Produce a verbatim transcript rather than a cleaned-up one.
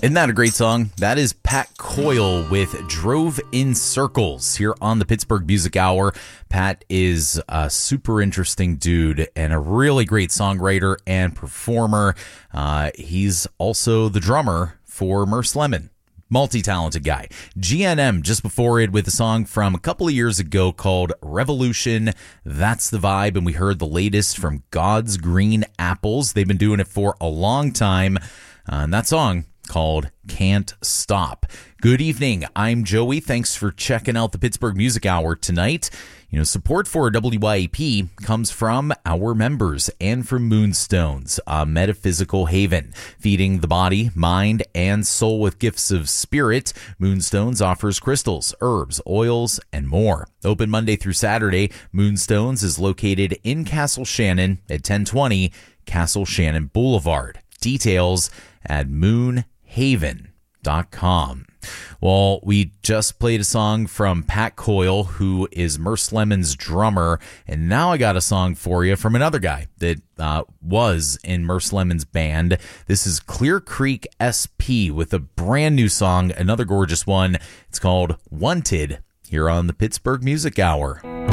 Isn't that a great song? That is Pat Coyle with Drove in Circles here on the Pittsburgh Music Hour. Pat is a super interesting dude and a really great songwriter and performer. Uh, he's also the drummer for Merce Lemon. Multi-talented guy. G N M just before it with a song from a couple of years ago called Revolution. That's the vibe, and we heard the latest from God's Green Apples. They've been doing it for a long time, uh, and that song called Can't Stop. Good evening. I'm Joey. Thanks for checking out the Pittsburgh Music Hour tonight. You know, support for W Y A P comes from our members and from Moonstones, a metaphysical haven, feeding the body, mind, and soul with gifts of spirit. Moonstones offers crystals, herbs, oils, and more. Open Monday through Saturday, Moonstones is located in Castle Shannon at ten twenty Castle Shannon Boulevard. Details at moon haven dot com. Well, we just played a song from Pat Coyle, who is Merce Lemon's drummer, and now I got a song for you from another guy that uh, was in Merce Lemon's band. This is Clear Creek S P with a brand new song, another gorgeous one. It's called Wanted, here on the Pittsburgh Music Hour.